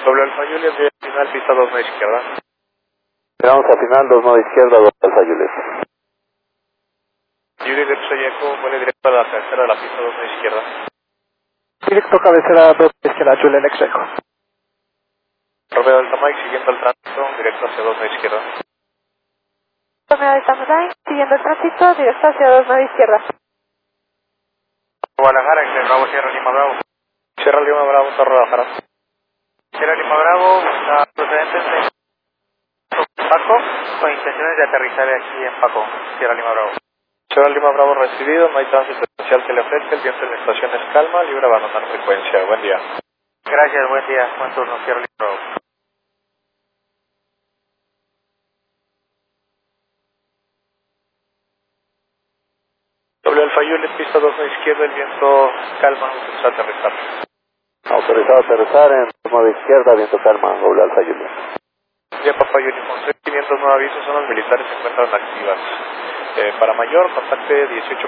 Doble Alfa Juliet, de final, pista 29 izquierda. Llegamos a final, 29 izquierda, doble Alfa Juliet. Juliet de Eco, vuele directo a la cabecera de la pista 29 izquierda. Directo cabecera 2 izquierda, Juliet Eco. Romeo Delta Mike, siguiendo el tránsito, directo hacia 29 izquierda. Romeo Delta Mike, siguiendo el tránsito, directo hacia 29 izquierda. Guadalajara, entre Bravo, Sierra Lima Bravo. Sierra Lima Bravo, Torre Guadalajara. Sierra Lima Bravo, busca procedentes de Paco, con intenciones de aterrizar aquí en Paco, Sierra Lima Bravo. Sierra Lima Bravo recibido, no hay tránsito especial que le ofrezca, el viento en la estación es calma, libre abandonar frecuencia. Buen día. Gracias, buen día, buen turno, Sierra Lima Bravo. Doble Alfa Juliet, pista 2 a izquierda, el viento calma, autorizado a aterrizar. Autorizado a aterrizar en 29 izquierda, viento calma, doble Alfa Juliet. Ya Papa Uniform 509 avisos, zonas militares se encuentran activas. Para mayor, contacte 18.